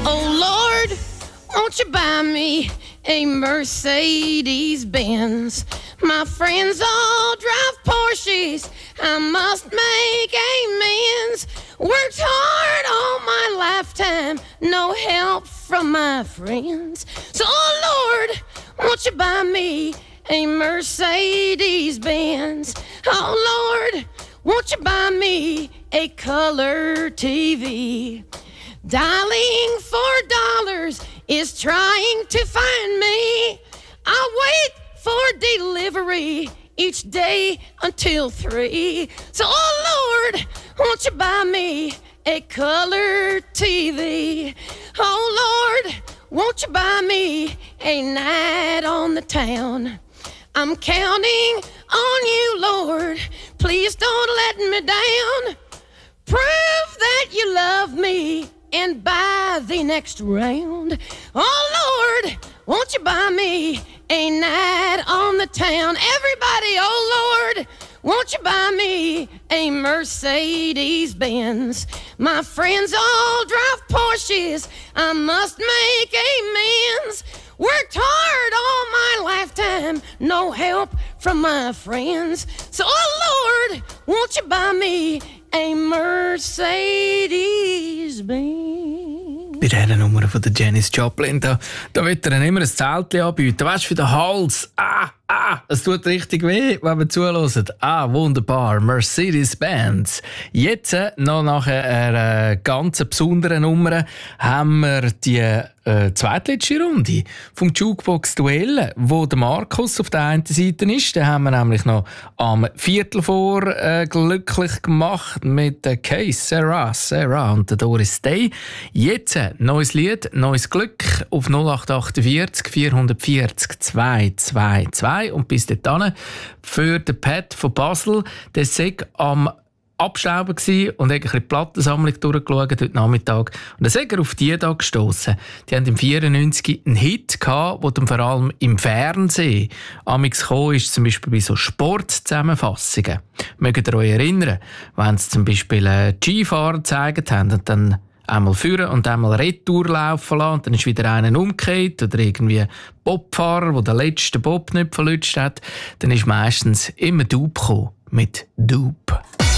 Oh Lord, won't you buy me a Mercedes-Benz? My friends all drive Porsches, I must make amends. Worked hard all my lifetime, no help from my friends. So, oh Lord, won't you buy me a Mercedes-Benz? Oh Lord, won't you buy me a color TV? Dialing $4 is trying to find me. I wait for delivery each day until 3. So, oh Lord, won't you buy me a color TV? Oh Lord, won't you buy me a night on the town? I'm counting on you, Lord. Please don't let me down. Prove that you love me and buy the next round. Oh Lord, won't you buy me a night on the town? Everybody, oh Lord, won't you buy me a Mercedes-Benz? My friends all drive Porsches, I must make amends. Worked hard all my lifetime, no help from my friends. So, oh Lord, won't you buy me a Mercedes-Benz? Bei dieser Nummer von der Janis Joplin, da wird er immer ein Zeltchen anbieten. Weißt du, für den Hals. Es tut richtig weh, wenn wir zuhören. Wunderbar. Mercedes-Benz. Jetzt, noch nach einer ganz besonderen Nummer, haben wir die zweitletzte Runde vom Jukebox-Duell, wo der Markus auf der einen Seite ist. Den haben wir nämlich noch am Viertel vor glücklich gemacht mit der Case Sarah und der Doris Day. Jetzt neues Lied, neues Glück auf 0848 440 222. Und bis dahin für den Pat von Basel, der sei am Abstauben gsi und hat die Plattensammlung durchgeschaut heute Nachmittag. Und dann ist er auf die da gestossen. Die haben im 94 einen Hit gehabt, der dann vor allem im Fernsehen amix gekommen ist, zum Beispiel bei so Sportzusammenfassungen. Mögt ihr euch erinnern, wenn sie zum Beispiel Skifahrer gezeigt haben und dann einmal führen und einmal Retour laufen lassen und dann ist wieder einer umgekehrt oder irgendwie Bobfahrer, der den letzten Bob nicht verlutscht hat, dann ist meistens immer Dupe gekommen mit Dupe.